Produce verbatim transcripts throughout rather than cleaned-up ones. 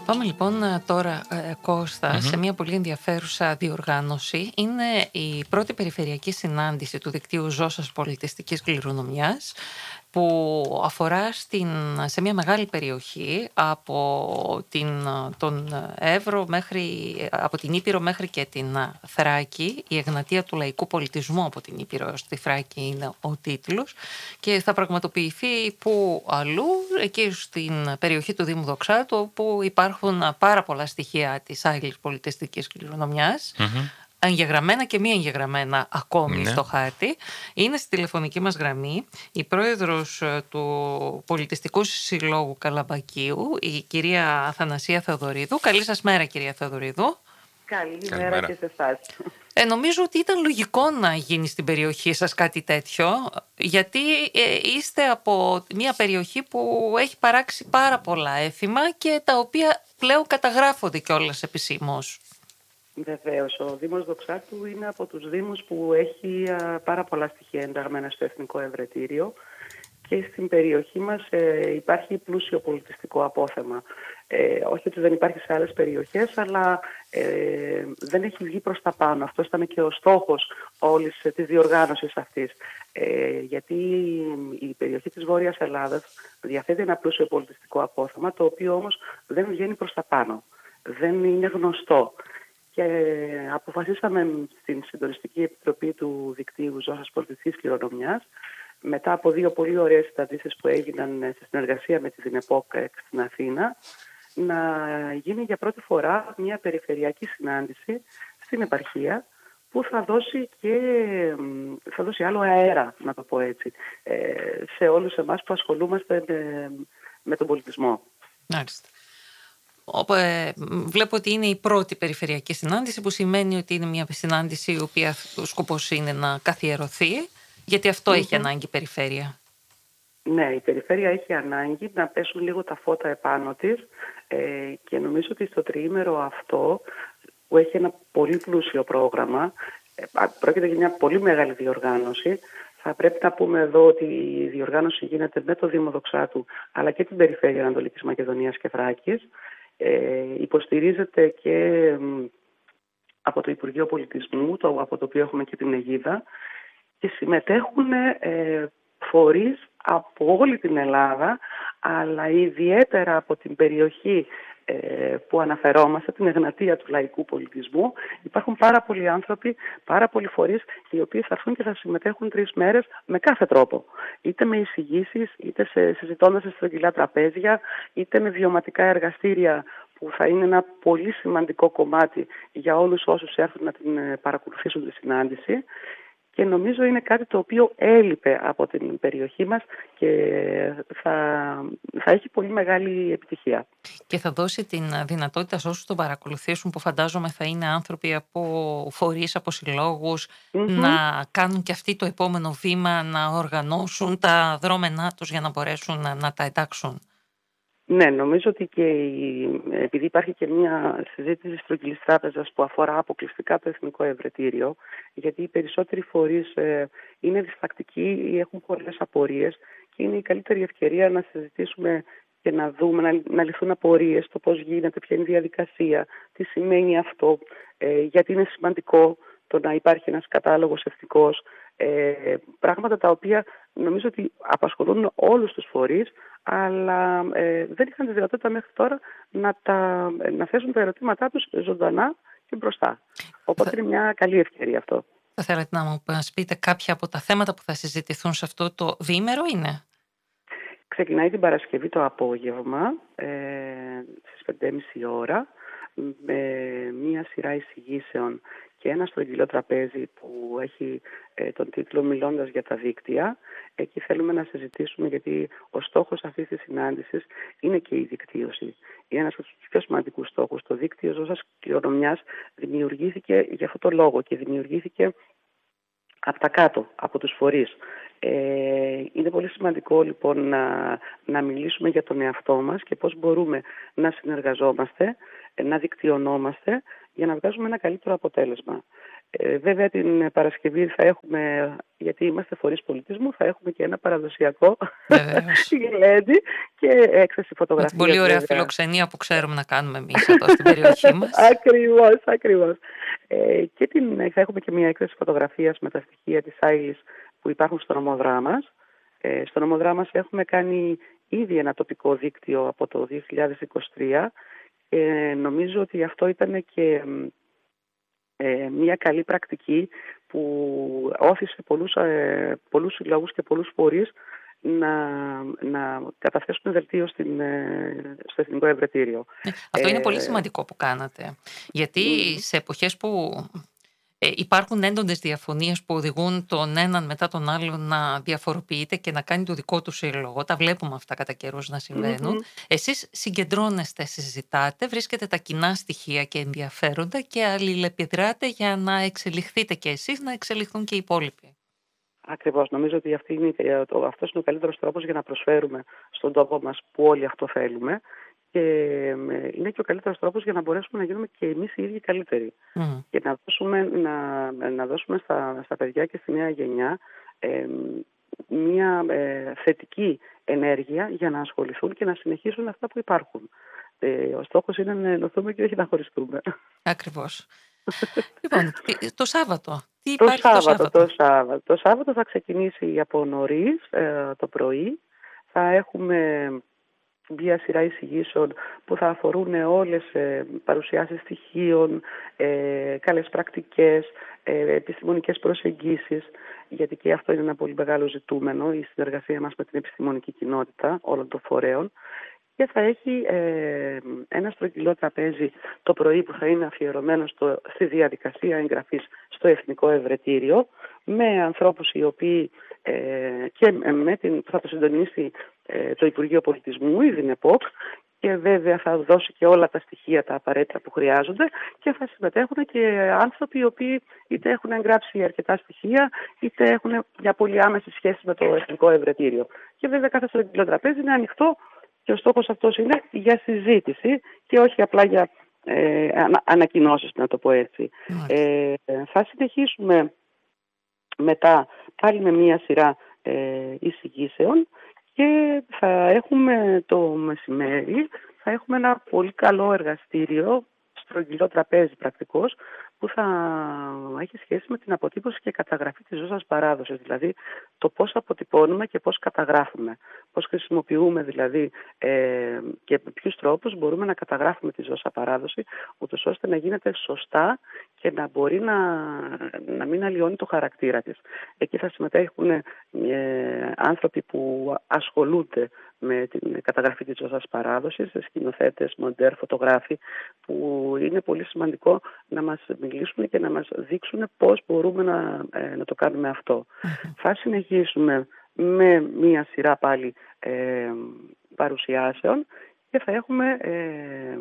Πάμε λοιπόν ε, τώρα, ε, Κώστα, σε Μμμ. μια πολύ ενδιαφέρουσα διοργάνωση. Είναι η πρώτη περιφερειακή συνάντηση του δικτύου Ζώσας Πολιτιστικής Κληρονομιάς, που αφορά στην, σε μια μεγάλη περιοχή από την, τον Εύρο μέχρι, από την Ήπειρο μέχρι και την Θράκη. Η Εγνατία του Λαϊκού Πολιτισμού από την Ήπειρο στη Θράκη είναι ο τίτλος, και θα πραγματοποιηθεί που αλλού, εκεί στην περιοχή του Δήμου Δοξάτου, όπου υπάρχουν πάρα πολλά στοιχεία της άγγλης πολιτιστικής κληρονομιάς, Μμμ. εγγεγραμμένα και μη εγγεγραμμένα ακόμη Ναι. στο χάρτη. Είναι στη τηλεφωνική μας γραμμή η πρόεδρος ε, του Πολιτιστικού Συλλόγου Καλαμπακίου, η κυρία Αθανασία Θεοδωρίδου. Καλή σας μέρα, κυρία Θεοδωρίδου. Καλημέρα Καλημέρα. και σε εσάς. Ε, νομίζω ότι ήταν λογικό να γίνει στην περιοχή σας κάτι τέτοιο, γιατί ε, είστε από μια περιοχή που έχει παράξει πάρα πολλά έθιμα και τα οποία πλέον καταγράφονται κιόλας επισήμως. Βεβαίως, ο Δήμος Δοξάτου είναι από τους Δήμους που έχει α, πάρα πολλά στοιχεία ενταγμένα στο Εθνικό Ευρετήριο και στην περιοχή μας ε, υπάρχει πλούσιο πολιτιστικό απόθεμα. Ε, όχι ότι δεν υπάρχει σε άλλες περιοχές, αλλά ε, δεν έχει βγει προς τα πάνω. Αυτό ήταν και ο στόχος όλης ε, της διοργάνωσης αυτής. Ε, γιατί η περιοχή της Βόρειας Ελλάδας διαθέτει ένα πλούσιο πολιτιστικό απόθεμα, το οποίο όμως δεν βγαίνει προς τα πάνω. Δεν είναι γνωστό. Και αποφασίσαμε στην Συντονιστική Επιτροπή του Δικτύου Ζώσας Πολιτιστικής Κληρονομιάς, μετά από δύο πολύ ωραίες συναντήσεις που έγιναν σε συνεργασία με τη ΔΙΝΕΠΟΚ στην Αθήνα, να γίνει για πρώτη φορά μια περιφερειακή συνάντηση στην επαρχία, που θα δώσει και θα δώσει άλλο αέρα, να το πω έτσι, σε όλους εμάς που ασχολούμαστε με, με τον πολιτισμό. Μάλιστα. Ε, βλέπω ότι είναι η πρώτη περιφερειακή συνάντηση, που σημαίνει ότι είναι μια συνάντηση η οποία ο σκοπός είναι να καθιερωθεί, γιατί αυτό Mm-hmm. έχει ανάγκη η περιφέρεια. Ναι, η περιφέρεια έχει ανάγκη να πέσουν λίγο τα φώτα επάνω της ε, και νομίζω ότι στο τριήμερο αυτό, που έχει ένα πολύ πλούσιο πρόγραμμα, ε, πρόκειται για μια πολύ μεγάλη διοργάνωση. Θα πρέπει να πούμε εδώ ότι η διοργάνωση γίνεται με το Δήμο Δοξάτου, αλλά και την Περιφέρεια Ανατολικής Μακεδονίας και Θράκης. Ε, υποστηρίζεται και από το Υπουργείο Πολιτισμού, το, από το οποίο έχουμε και την αιγίδα, και συμμετέχουν ε, φορείς από όλη την Ελλάδα, αλλά ιδιαίτερα από την περιοχή ε, που αναφερόμαστε, την Εγνατία του Λαϊκού Πολιτισμού. Υπάρχουν πάρα πολλοί άνθρωποι, πάρα πολλοί φορείς, οι οποίοι θα έρθουν και θα συμμετέχουν τρεις μέρες με κάθε τρόπο. Είτε με εισηγήσεις, είτε σε, συζητώντας σε στρογγυλά τραπέζια, είτε με βιωματικά εργαστήρια, που θα είναι ένα πολύ σημαντικό κομμάτι για όλους όσους έρθουν να την παρακολουθήσουν τη συνάντηση. Και νομίζω είναι κάτι το οποίο έλειπε από την περιοχή μας και θα, θα έχει πολύ μεγάλη επιτυχία. Και θα δώσει την δυνατότητα σε όσους τον παρακολουθήσουν, που φαντάζομαι θα είναι άνθρωποι από φορείς, από συλλόγους, Mm-hmm. να κάνουν και αυτοί το επόμενο βήμα, να οργανώσουν τα δρόμενά τους για να μπορέσουν να, να τα εντάξουν. Ναι, νομίζω ότι και η, επειδή υπάρχει και μια συζήτηση στρογγυλής τράπεζας που αφορά αποκλειστικά το Εθνικό Ευρετήριο, γιατί οι περισσότεροι φορείς ε, είναι διστακτικοί ή έχουν πολλές απορίες, και είναι η καλύτερη ευκαιρία να συζητήσουμε και να δούμε, να, να λυθούν απορίες, το πώς γίνεται, ποια είναι η διαδικασία, τι σημαίνει αυτό, ε, γιατί είναι σημαντικό το να υπάρχει ένας κατάλογος εθνικός, ε, πράγματα τα οποία νομίζω ότι απασχολούν όλους τους φορείς, αλλά ε, δεν είχαν τη δυνατότητα μέχρι τώρα να, τα, να θέσουν τα ερωτήματά τους ζωντανά και μπροστά. Οπότε θα... είναι μια καλή ευκαιρία αυτό. Θα θέλατε να μου πείτε κάποια από τα θέματα που θα συζητηθούν σε αυτό το διήμερο, είναι? Ξεκινάει την Παρασκευή το απόγευμα, ε, στις πέντε και μισή ώρα, με μία σειρά εισηγήσεων και ένα στρογγυλό τραπέζι που έχει ε, τον τίτλο «Μιλώντας για τα δίκτυα». Εκεί θέλουμε να συζητήσουμε, γιατί ο στόχος αυτής της συνάντησης είναι και η δικτύωση. Είναι ένας από τους πιο σημαντικούς στόχους. Το δίκτυο Ζώσας Κληρονομιάς δημιουργήθηκε για αυτό το λόγο και δημιουργήθηκε από τα κάτω, από τους φορείς. Ε, είναι πολύ σημαντικό λοιπόν να, να μιλήσουμε για τον εαυτό μας και πώς μπορούμε να συνεργαζόμαστε, να δικτυωνόμαστε για να βγάζουμε ένα καλύτερο αποτέλεσμα. Ε, βέβαια την Παρασκευή θα έχουμε, γιατί είμαστε φορείς πολιτισμού, θα έχουμε και ένα παραδοσιακό γλέντι και έκθεση φωτογραφίας. Με την πολύ ωραία βέβαια φιλοξενία που ξέρουμε να κάνουμε εμείς εδώ στην περιοχή μας. Ακριβώς, ακριβώς. Ε, και την, θα έχουμε και μια έκθεση φωτογραφίας με τα στοιχεία της Άιλις που υπάρχουν στο νομοδράμας. Ε, στο νομοδράμας έχουμε κάνει ήδη ένα τοπικό δίκτυο από το δύο χιλιάδες είκοσι τρία και νομίζω ότι αυτό ήταν και ε, μια καλή πρακτική που όθησε πολλούς, ε, πολλούς συλλόγους και πολλούς φορείς να, να καταθέσουν δελτίο στην, ε, στο Εθνικό Ευρετήριο. Ε, αυτό είναι ε, πολύ σημαντικό που κάνατε, γιατί mm, σε εποχές που ε, υπάρχουν έντονες διαφωνίες που οδηγούν τον έναν μετά τον άλλον να διαφοροποιείται και να κάνει το δικό του σύλλογο, τα βλέπουμε αυτά κατά καιρούς να συμβαίνουν, mm-hmm. εσείς συγκεντρώνεστε, συζητάτε, βρίσκετε τα κοινά στοιχεία και ενδιαφέροντα και αλληλεπιδράτε για να εξελιχθείτε και εσείς, να εξελιχθούν και οι υπόλοιποι. Ακριβώς. Νομίζω ότι αυτή είναι, αυτός είναι ο καλύτερος τρόπος για να προσφέρουμε στον τόπο μας που όλοι αυτό θέλουμε και είναι και ο καλύτερος τρόπος για να μπορέσουμε να γίνουμε και εμείς οι ίδιοι καλύτεροι. Mm. Και να δώσουμε, να, να δώσουμε στα, στα παιδιά και στη νέα γενιά ε, μια ε, θετική ενέργεια για να ασχοληθούν και να συνεχίσουν αυτά που υπάρχουν. Ε, ο στόχος είναι να ενωθούμε και όχι να χωριστούμε. Ακριβώς. Λοιπόν, το Σάββατο. Τι το υπάρχει Σάββατο, το Σάββατο. Το Σάββατο, το Σάββατο θα ξεκινήσει από νωρίς ε, το πρωί. Θα έχουμε μια σειρά εισηγήσεων που θα αφορούν όλες ε, παρουσιάσεις στοιχείων, ε, καλές πρακτικές, ε, επιστημονικές προσεγγίσεις, γιατί και αυτό είναι ένα πολύ μεγάλο ζητούμενο, η συνεργασία μας με την επιστημονική κοινότητα όλων των φορέων. Και θα έχει ε, ένα στρογγυλό τραπέζι το πρωί που θα είναι αφιερωμένο στο, στη διαδικασία εγγραφής στο Εθνικό Ευρετήριο, με ανθρώπους οι οποίοι ε, και με την, θα το συντονίσει ε, το Υπουργείο Πολιτισμού, η ΔΙΝΕΠΟΚ, και βέβαια θα δώσει και όλα τα στοιχεία τα απαραίτητα που χρειάζονται και θα συμμετέχουν και άνθρωποι οι οποίοι είτε έχουν εγγράψει αρκετά στοιχεία είτε έχουν μια πολύ άμεση σχέση με το Εθνικό Ευρετήριο. Και βέβαια κάθε στρογγυλό τραπέζι είναι ανοιχτό και ο στόχος αυτός είναι για συζήτηση και όχι απλά για ε, ανακοινώσεις, να το πω έτσι. Ε, θα συνεχίσουμε μετά πάλι με μία σειρά ε, εισηγήσεων και θα έχουμε το μεσημέρι, θα έχουμε ένα πολύ καλό εργαστήριο, στρογγυλό τραπέζι πρακτικώς, που θα έχει σχέση με την αποτύπωση και καταγραφή της ζώσας παράδοσης, δηλαδή το πώς αποτυπώνουμε και πώς καταγράφουμε, πώς χρησιμοποιούμε δηλαδή ε, και με ποιους τρόπους μπορούμε να καταγράφουμε τη ζώσα παράδοση, ούτως ώστε να γίνεται σωστά και να μπορεί να, να μην αλλοιώνει το χαρακτήρα της. Εκεί θα συμμετέχουν ε, άνθρωποι που ασχολούνται με την καταγραφή της ζώσας παράδοσης, σκηνοθέτες, μοντέρ, φωτογράφοι, που είναι πολύ σημαντικό να μας μιλήσουν και να μας δείξουν πώς μπορούμε να, ε, να το κάνουμε αυτό. Mm-hmm. Θα συνεχίσουμε με μία σειρά πάλι ε, παρουσιάσεων και θα έχουμε ε,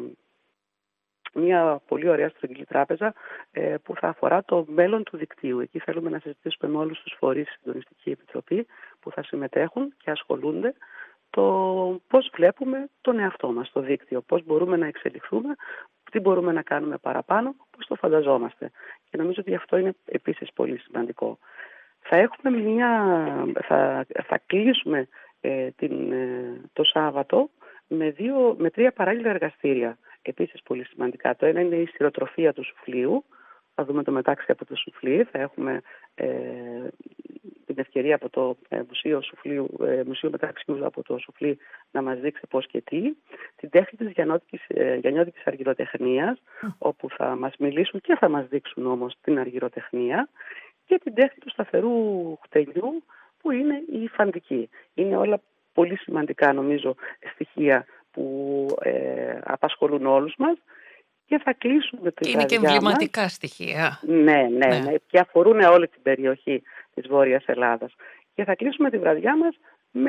μια πολύ ωραία στρογγυλή τράπεζα ε, που θα αφορά το μέλλον του δικτύου. Εκεί θέλουμε να συζητήσουμε με όλους τους φορείς στη Συντονιστική Επιτροπή που θα συμμετέχουν και ασχολούνται το πώς βλέπουμε τον εαυτό μας στο δίκτυο, πώς μπορούμε να εξελιχθούμε, τι μπορούμε να κάνουμε παραπάνω, πώς το φανταζόμαστε. Και νομίζω ότι αυτό είναι επίσης πολύ σημαντικό. Θα έχουμε μια, θα, θα κλείσουμε ε, την, ε, το Σάββατο με, δύο, με τρία παράλληλα εργαστήρια. Επίσης πολύ σημαντικά. Το ένα είναι η στυροτροφία του σουφλίου. Θα δούμε το μετάξι από το σουφλί. Θα έχουμε ε, την ευκαιρία από το ε, Μουσείο, Σουφλίου, ε, Μουσείο Μεταξιού από το Σουφλί να μας δείξει πώς και τι. Την τέχνη της γιαννιώτικης, ε, γιαννιώτικης αργυροτεχνίας, mm. όπου θα μας μιλήσουν και θα μας δείξουν όμως την αργυροτεχνία. Και την τέχνη του σταθερού χτενιού, που είναι η φαντική. Είναι όλα πολύ σημαντικά, νομίζω, στοιχεία που ε, απασχολούν όλους μας. Και θα κλείσουμε τη Είναι και εμβληματικά μας. στοιχεία. Ναι, ναι, ναι, ναι, και αφορούν όλη την περιοχή της Βόρειας Ελλάδας. Και θα κλείσουμε τη βραδιά μας με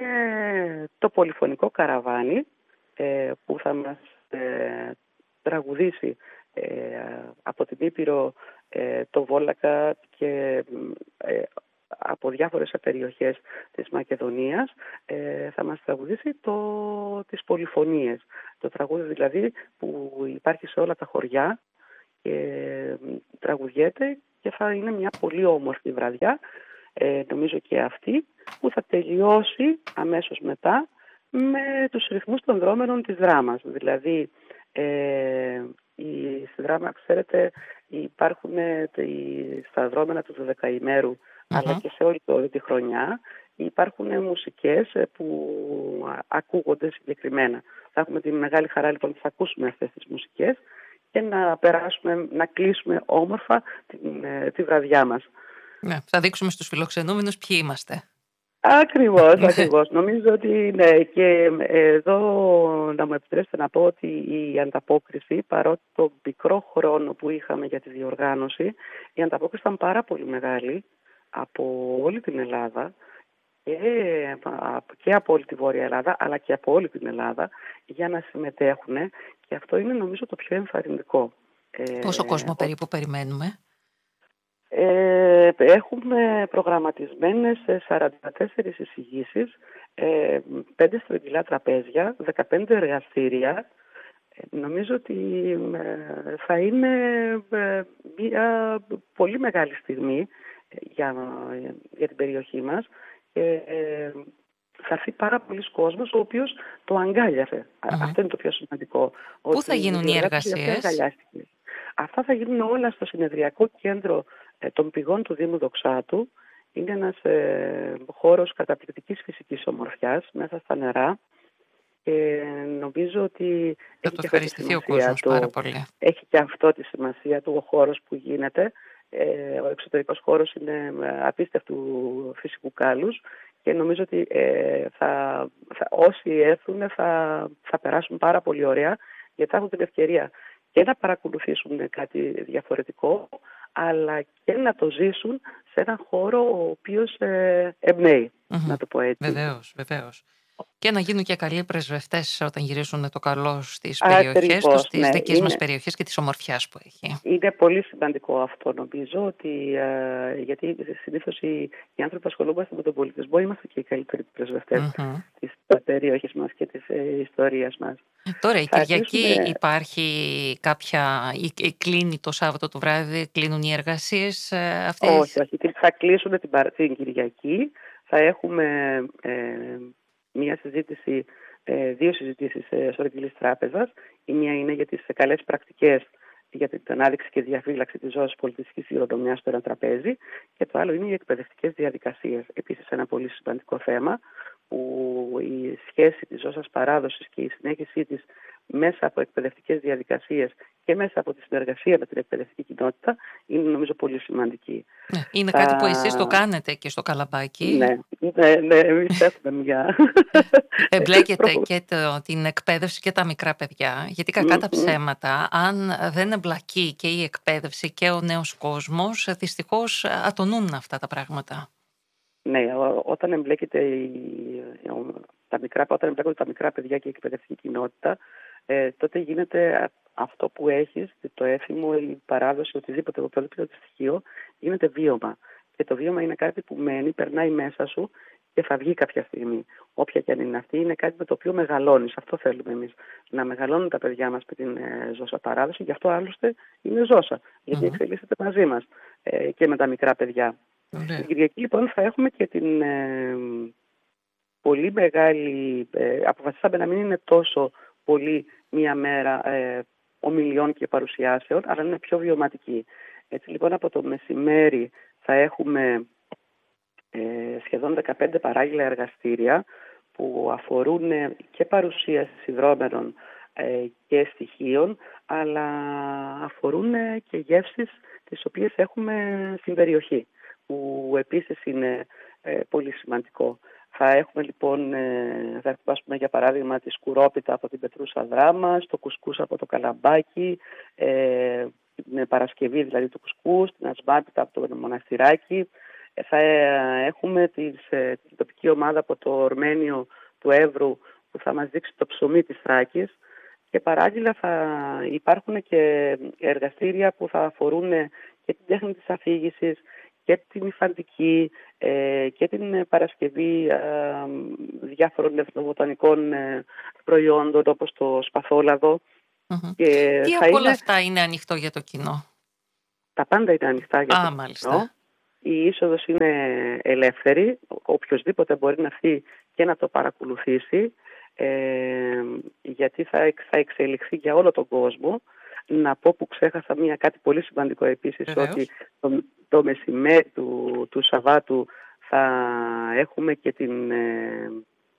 το πολυφωνικό καραβάνι ε, που θα μας ε, τραγουδήσει ε, από την Ήπειρο, ε, το Βόλακα και ε, από διάφορες περιοχές της Μακεδονίας ε, θα μας τραγουδήσει το, τις πολυφωνίες. Το τραγούδι δηλαδή που υπάρχει σε όλα τα χωριά και τραγουδιέται και θα είναι μια πολύ όμορφη βραδιά, ε, νομίζω και αυτή, που θα τελειώσει αμέσως μετά με τους ρυθμούς των δρόμενων της δράμας. Δηλαδή, ε, η, στη δράμα, ξέρετε, υπάρχουν στα δρόμενα του δωδεκαημέρου, mm-hmm. αλλά και σε όλη, όλη τη χρονιά, υπάρχουν μουσικές που ακούγονται συγκεκριμένα. Θα έχουμε τη μεγάλη χαρά λοιπόν να ακούσουμε αυτές τις μουσικές και να περάσουμε, να κλείσουμε όμορφα την, τη βραδιά μας. Ναι, θα δείξουμε στους φιλοξενούμενους ποιοι είμαστε. Ακριβώς, ακριβώς. Νομίζω ότι ναι, και εδώ να μου επιτρέψετε να πω ότι η ανταπόκριση, παρότι το μικρό χρόνο που είχαμε για τη διοργάνωση, η ανταπόκριση ήταν πάρα πολύ μεγάλη από όλη την Ελλάδα και, και από όλη τη Βόρεια Ελλάδα, αλλά και από όλη την Ελλάδα για να συμμετέχουν, και αυτό είναι νομίζω το πιο ενθαρρυντικό. Πόσο κόσμο περίπου περιμένουμε? Ε, έχουμε προγραμματισμένες σαράντα τέσσερις εισηγήσεις, ε, πέντε στρογγυλά τραπέζια, δεκαπέντε εργαστήρια. Ε, νομίζω ότι ε, θα είναι ε, μια πολύ μεγάλη στιγμή για, για την περιοχή μας και ε, θα έρθει πάρα πολλοί κόσμος ο οποίος το αγκάλιασε. Mm-hmm. Αυτό είναι το πιο σημαντικό. Πού θα γίνουν οι εργασίες? Αυτά θα γίνουν όλα στο συνεδριακό κέντρο των πηγών του Δήμου Δοξάτου. Είναι ένας ε, χώρος καταπληκτικής φυσικής ομορφιάς μέσα στα νερά και νομίζω ότι θα το ευχαριστηθεί ο κόσμος του, πάρα πολύ. Έχει και αυτό τη σημασία του ο χώρος που γίνεται. Ε, ο εξωτερικός χώρος είναι απίστευτου φυσικού κάλους και νομίζω ότι ε, θα, θα, όσοι έρθουν θα, θα περάσουν πάρα πολύ ωραία, γιατί θα έχουν την ευκαιρία και να παρακολουθήσουν κάτι διαφορετικό, αλλά και να το ζήσουν σε έναν χώρο ο οποίος ε, εμπνέει, mm-hmm. να το πω έτσι. Βεβαίως, βεβαίως. Και να γίνουν και καλοί πρεσβευτές όταν γυρίσουν το καλό στις περιοχές τους, στις ναι, δικές είναι... μας περιοχές και της ομορφιάς που έχει. Είναι πολύ σημαντικό αυτό, νομίζω, ότι, ε, γιατί συνήθως οι, οι άνθρωποι που ασχολούμαστε με τον πολιτισμό είμαστε και οι καλύτεροι πρεσβευτές mm-hmm. της περιοχής μας και της ε, ιστορίας μας. Τώρα η θα Κυριακή αρχίσουμε... υπάρχει κάποια, ή κλείνει το Σάββατο το βράδυ, κλείνουν οι εργασίες ε, αυτές? Όχι, όχι, θα κλείσουν την, την Κυριακή, θα έχουμε... Ε, μία συζήτηση, δύο συζητήσεις Σωρογγυλής Τράπεζας. Η μία είναι για τις καλές πρακτικές για την ανάδειξη και διαφύλαξη της ζώσης πολιτιστικής κληρονομιάς στο ένα τραπέζι, και το άλλο είναι οι εκπαιδευτικές διαδικασίες. Επίσης ένα πολύ σημαντικό θέμα, που η σχέση της ζώσας παράδοσης και η συνέχιση της μέσα από εκπαιδευτικές διαδικασίες και μέσα από τη συνεργασία με την εκπαιδευτική κοινότητα είναι νομίζω πολύ σημαντική. Ναι, είναι Θα... κάτι που εσείς το κάνετε και στο Καλαμπάκι. Ναι, ναι, ναι, εμείς έχουμε μια... Εμπλέκετε και το, την εκπαίδευση και τα μικρά παιδιά, γιατί κακά mm-hmm. τα ψέματα, αν δεν εμπλακεί και η εκπαίδευση και ο νέος κόσμος, δυστυχώς ατονούν αυτά τα πράγματα. Ναι, όταν εμπλέκεται η, τα μικρά, όταν εμπλέκονται τα μικρά παιδιά και η εκπαιδευτική κοινότητα, ε, τότε γίνεται αυτό που έχεις, το έθιμο, η παράδοση, οτιδήποτε, οποιοδήποτε στοιχείο, γίνεται βίωμα. Και το βίωμα είναι κάτι που μένει, περνάει μέσα σου και θα βγει κάποια στιγμή. Όποια και αν είναι αυτή, είναι κάτι με το οποίο μεγαλώνεις. Αυτό θέλουμε εμείς. Να μεγαλώνουν τα παιδιά μας με την ε, ζώσα παράδοση. Γι' αυτό άλλωστε είναι ζώσα. Γιατί mm-hmm. εξελίσσεται μαζί μας ε, και με τα μικρά παιδιά. Okay. Την Κυριακή λοιπόν θα έχουμε και την ε, πολύ μεγάλη, ε, αποφασίσαμε να μην είναι τόσο πολύ μία μέρα ε, ομιλιών και παρουσιάσεων, αλλά είναι πιο βιωματική. Έτσι λοιπόν από το μεσημέρι θα έχουμε ε, σχεδόν δεκαπέντε παράλληλα εργαστήρια που αφορούν και παρουσίαση συνδρόμενων ε, και στοιχείων, αλλά αφορούν και γεύσεις τις οποίες έχουμε στην περιοχή, που επίσης είναι ε, πολύ σημαντικό. Θα έχουμε λοιπόν, ε, θα έχουμε, ας πούμε, για παράδειγμα τη σκουρόπιτα από την Πετρούσα Δράμα, το κουσκούς από το Καλαμπάκι, ε, την Παρασκευή δηλαδή του κουσκούς, την ασμάτιτα από το Μοναστηράκι. Ε, θα ε, έχουμε τις, ε, την τοπική ομάδα από το Ορμένιο του Εύρου που θα μας δείξει το ψωμί της Θράκης, και παράλληλα θα υπάρχουν και εργαστήρια που θα αφορούν και την τέχνη της αφήγησης και την υφαντική ε, και την παρασκευή ε, διάφορων εθνοβοτανικών ε, προϊόντων όπως το σπαθόλαδο Mm-hmm. Και τι θα από όλα είναι... αυτά είναι ανοιχτό για το κοινό? Τα πάντα είναι ανοιχτά για Α, το μάλιστα. κοινό. Η είσοδος είναι ελεύθερη. Οποιοςδήποτε μπορεί να έρθει και να το παρακολουθήσει, ε, γιατί θα, εξ, θα εξελιχθεί για όλο τον κόσμο. Να πω που ξέχασα μία κάτι πολύ σημαντικό επίσης, Βεβαίως. ότι το, το μεσημέρι του, του Σαββάτου θα έχουμε και την, ε,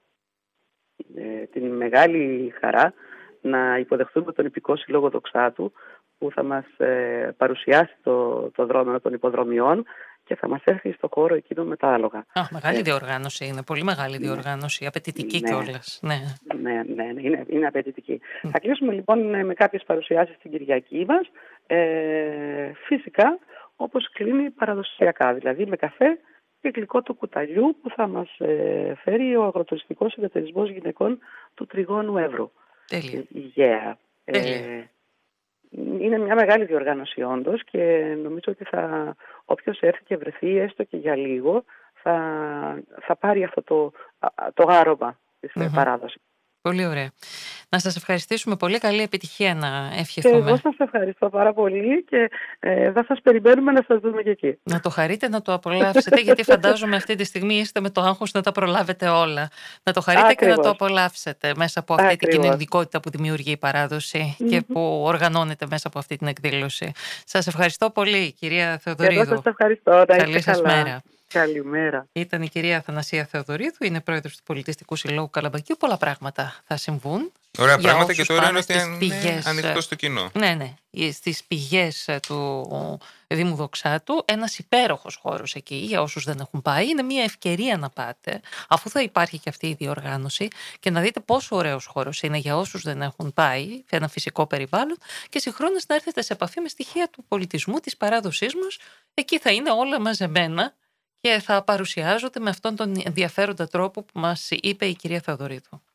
ε, την μεγάλη χαρά να υποδεχθούμε τον Ιππικό Σύλλογο Δοξάτου, που θα μας ε, παρουσιάσει το, το δρόμο των υποδρομιών και θα μας έρθει στο χώρο εκείνο με τα άλογα. Α, μεγάλη Ε, διοργάνωση είναι, πολύ μεγάλη ναι, διοργάνωση, απαιτητική ναι, κιόλας. Ναι, ναι, ναι, ναι, είναι, είναι απαιτητική. Mm. Θα κλείσουμε λοιπόν με κάποιες παρουσιάσεις την Κυριακή μας, ε, φυσικά όπως κλείνει παραδοσιακά, δηλαδή με καφέ και γλυκό του κουταλιού που θα μας ε, φέρει ο Αγροτουριστικός Συνεταιρισμός Γυναικών του Τριγώνου Εύρου. τέλεια. Yeah. τέλεια. Ε, είναι μια μεγάλη διοργάνωση όντως και νομίζω ότι θα, όποιος έρθει και βρεθεί έστω και για λίγο θα, θα πάρει αυτό το, το άρωμα της mm-hmm. παράδοσης. Πολύ ωραία. Να σας ευχαριστήσουμε πολύ. Καλή επιτυχία να ευχηθούμε. Και εγώ σας ευχαριστώ πάρα πολύ και ε, θα σας περιμένουμε να σας δούμε και εκεί. Να το χαρείτε, να το απολαύσετε, γιατί φαντάζομαι αυτή τη στιγμή είστε με το άγχος να τα προλάβετε όλα. Να το χαρείτε Ακριβώς. Και να το απολαύσετε μέσα από αυτή Ακριβώς. Την κοινωνικότητα που δημιουργεί η παράδοση mm-hmm. και που οργανώνεται μέσα από αυτή την εκδήλωση. Σας ευχαριστώ πολύ, κυρία Θεοδωρίδου. Και εγώ σας ευχαριστώ. Να Καλή σας καλά. μέρα. Καλημέρα. Ήταν η κυρία Αθανασία Θεοδωρίδου, είναι πρόεδρος του Πολιτιστικού Συλλόγου Καλαμπακίου. Πολλά πράγματα θα συμβούν. Ωραία πράγματα και τώρα είναι ότι είναι ανοιχτό στο κοινό. Ναι, ναι. Στις πηγές του Δήμου Δοξάτου, ένας υπέροχος χώρος εκεί για όσους δεν έχουν πάει. Είναι μια ευκαιρία να πάτε, αφού θα υπάρχει και αυτή η διοργάνωση, και να δείτε πόσο ωραίος χώρος είναι για όσους δεν έχουν πάει, ένα φυσικό περιβάλλον, και συγχρόνως να έρθετε σε επαφή με στοιχεία του πολιτισμού, της παράδοσής μας. Εκεί θα είναι όλα μαζεμένα και θα παρουσιάζονται με αυτόν τον ενδιαφέροντα τρόπο που μας είπε η κυρία Θεοδωρίδου.